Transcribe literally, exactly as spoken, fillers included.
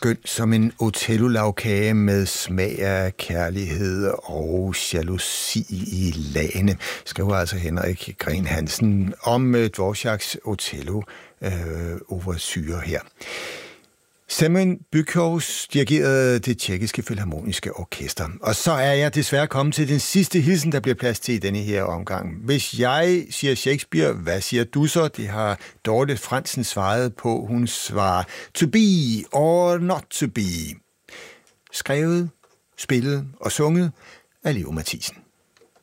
skøn som en Otello-lagkage med smag af kærlighed og jalousi i lagene, skriver altså Henrik Green Hansen om Dvoraks Otello øh, oversyre her. Semyon Bykovs dirigerede det tjekkiske filharmoniske orkester. Og så er jeg desværre kommet til den sidste hilsen, der bliver plads til i denne her omgang. Hvis jeg siger Shakespeare, hvad siger du så? Det har Dorte Fransen svaret på. Hun svarer to be or not to be. Skrevet, spillet og sunget af Leo Mathisen.